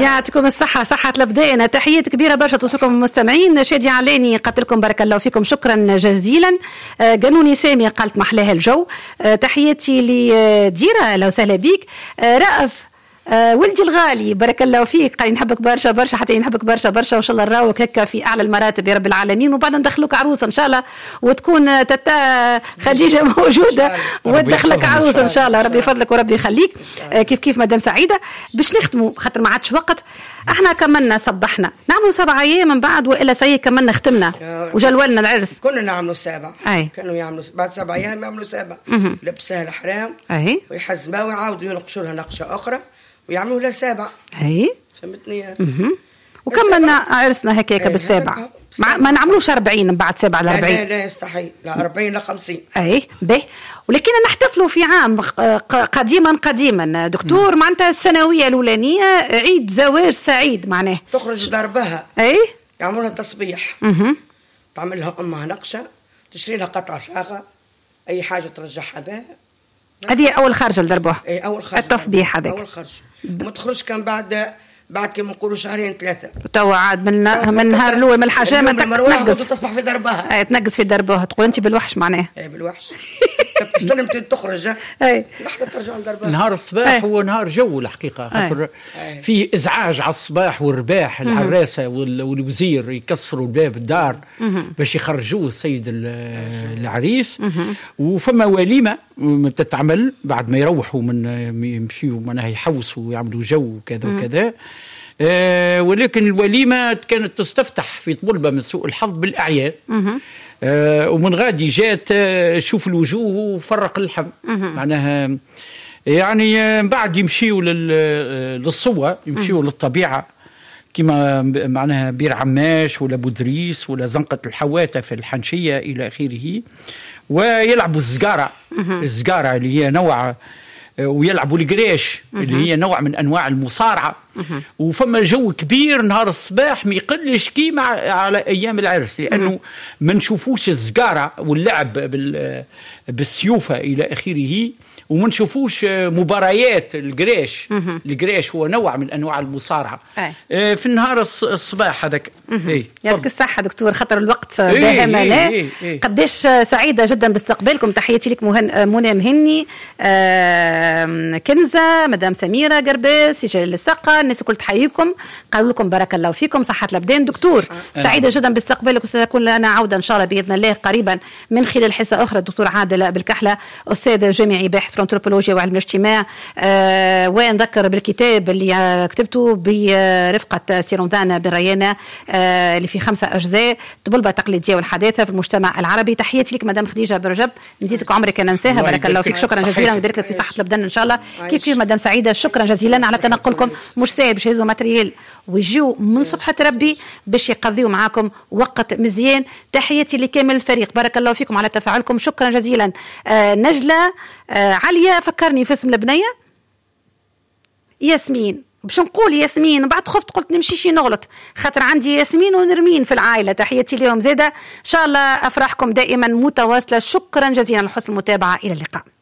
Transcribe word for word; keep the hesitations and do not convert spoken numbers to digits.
يعطيكم الصحة صحة الأبدان. تحيات كبيرة برشا توصلكم المستمعين. شادي علاني قالت لكم بارك الله فيكم شكرا جزيلا. قانوني سامي قالت محلاها الجو. تحياتي لديرة لو سهلا بيك. رأف آه ولدي الغالي بارك الله فيك قال نحبك برشا برشا حتى نحبك برشا برشا وان شاء الله نراوك هكا في اعلى المراتب يا رب العالمين وبعد ندخلوك عروسه ان شاء الله وتكون تتا خديجه موجوده وتدخلك عروسه ان شاء الله ربي يفضلك وربي يخليك. آه كيف كيف مدام سعيده باش نختموا خاطر ما عادش وقت. احنا كملنا صبحنا نعملوا سبع ايام من بعد والا سي كملنا ختمنا وجلولنا العرس كنا نعملوا سبع أي. كانوا يعملوا بعد سبع ايام يعملوا سبع لبسها الحرام اي ويحزمها ويعاودوا ينقشوا لها نقشه اخرى ويعملوا لها سابع. اي فهمتني. وكملنا عرسنا هكاك بالسابع ما, ما نعملوش أربعين من بعد سابع لأربعين. لا لا يستحيل لا أربعين لا خمسين. اي به ولكن نحتفلوا في عام قديما قديما دكتور معناتها السنويه الاولانيه عيد زواج سعيد معناه تخرج دربها اي يعملوا لها تصبيح اها تعمل لها امها نقشه تشري لها قطعه صاغه اي حاجه ترجعها بها. هذه اول خرجه لدربوها. اي اول خرجه التصبيح هذاك اول خرجه ما تخرجش كان بعد بعد كما نقولوا شهرين ثلاثه توا عاد من من النهار الاول من الحشامه تنقص تصبح في دربها. اي تنقص في دربها تقول انت بالوحش معناه. اي بالوحش تستلم تخرج اي لحتى ترجع لدربها. نهار الصباح هو نهار جو الحقيقه خاطر فيه ازعاج على الصباح والرباح العراسه والوزير يكسروا باب الدار باش يخرجوه السيد العريس وفما وليمه تتعمل بعد ما يروحوا من يمشيوا معناها يحوسوا ويعملوا جو وكذا وكذا. آه ولكن الوليمه كانت تستفتح في طلبه من سوء الحظ بالاعياد. آه ومن غادي جات آه شوف الوجوه وفرق اللحم معناها يعني بعد يمشيوا للصوة يمشيوا للطبيعه كما معناها بير عماش ولا بودريس ولا زنقه الحواته في الحنشيه الى اخره ويلعبوا الزقاره الزقاره اللي هي نوع ويلعبوا القريش اللي هي نوع من انواع المصارعه. وفما جو كبير نهار الصباح ما يقلش كيما على ايام العرس لانه ما نشوفوش الزقاره واللعب بالسيوفه الى اخره وما نشوفوش مباريات القريش. القريش هو نوع من انواع المصارعه آه في النهار الصباح هذاك. ايه يعطيك الصحه دكتور خطر الوقت داهمنا. إيه إيه إيه قديش سعيده جدا باستقبالكم. تحياتي لك منى مهني آه كنزه مدام سميره قرباس سجل السقا الناس الكل تحييكم قالوا لكم بارك الله فيكم صحه الابدان. دكتور سعيده جدا باستقبالك وستكون لنا عوده ان شاء الله باذن الله قريبا من خلال حصه اخرى. الدكتور عادل بالكحله استاذ جامعي باحث في الانثروبولوجيا وعلم الاجتماع آه ونذكر بالكتاب اللي كتبته برفقه سيروندانا بن ريانه آه اللي في خمسه اجزاء طبلبه تقليديه والحداثه في المجتمع العربي. تحياتي لك مدام خديجه برجب نزيدك عمرك ننساها بارك الله فيك شكرا جزيلا ويبارك لك في صحه الابدان ان شاء الله. كيف كيف مدام سعيده شكرا جزيلا على تنقلكم مش ساهل باش يهزوا ماتريال ويجيو من صبحة ربي باش يقضيوا معاكم وقت مزيان. تحياتي لكامل الفريق بارك الله فيكم على تفاعلكم شكرا جزيلا. آه نجلة آه عليا فكرني في اسم البنية ياسمين باش نقول ياسمين بعد خفت قلت نمشيش نغلط خاطر عندي ياسمين ونرمين في العائلة. تحياتي لهم زيادة ان شاء الله افراحكم دائما متواصلة. شكرا جزيلا لحسن المتابعة الى اللقاء.